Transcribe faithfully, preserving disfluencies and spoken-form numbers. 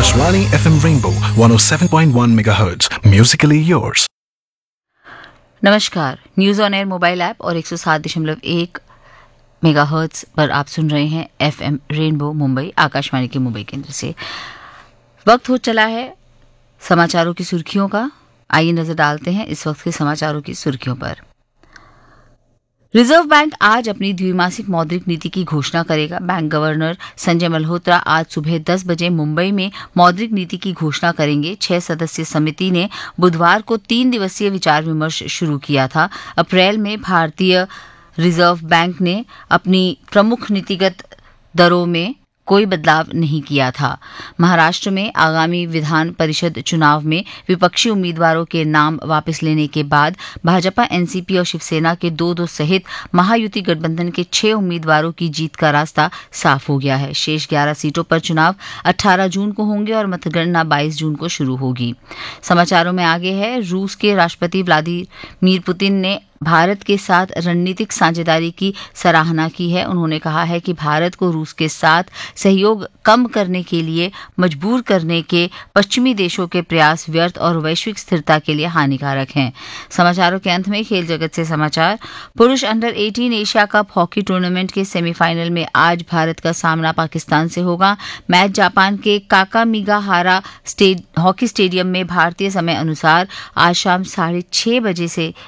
Akashvani F M Rainbow one oh seven point one megahertz. Musically yours. नमस्कार, news on air mobile app और एक सौ सात दशमलव एक मेगाहर्ट्ज पर आप सुन रहे हैं एफएम रेनबो मुंबई, आकाशवाणी के मुंबई केंद्र से। वक्त हो चला है समाचारों की सुर्खियों का। आइए नजर डालते हैं इस वक्त के समाचारों की सुर्खियों पर। रिजर्व बैंक आज अपनी द्विमासिक मौद्रिक नीति की घोषणा करेगा। बैंक गवर्नर संजय मल्होत्रा आज सुबह दस बजे मुंबई में मौद्रिक नीति की घोषणा करेंगे। छह सदस्यीय समिति ने बुधवार को तीन दिवसीय विचार विमर्श शुरू किया था। अप्रैल में भारतीय रिजर्व बैंक ने अपनी प्रमुख नीतिगत दरों में कोई बदलाव नहीं किया था। महाराष्ट्र में आगामी विधान परिषद चुनाव में विपक्षी उम्मीदवारों के नाम वापस लेने के बाद भाजपा, एनसीपी और शिवसेना के दो दो सहित महायुति गठबंधन के छह उम्मीदवारों की जीत का रास्ता साफ हो गया है। शेष ग्यारह सीटों पर चुनाव अठारह जून को होंगे और मतगणना बाईस जून को शुरू होगी। समाचारों में आगे है, रूस के राष्ट्रपति व्लादिमीर पुतिन ने भारत के साथ रणनीतिक साझेदारी की सराहना की है। उन्होंने कहा है कि भारत को रूस के साथ सहयोग कम करने के लिए मजबूर करने के पश्चिमी देशों के प्रयास व्यर्थ और वैश्विक स्थिरता के लिए हानिकारक हैं। समाचारों के अंत में खेल जगत से समाचार। पुरुष अंडर अठारह एशिया कप हॉकी टूर्नामेंट के सेमीफाइनल में आज भारत का सामना पाकिस्तान से होगा। मैच जापान के काकामिगाहारा स्टेड, हॉकी स्टेडियम में भारतीय समय अनुसार आज शाम साढ़े छह बजे से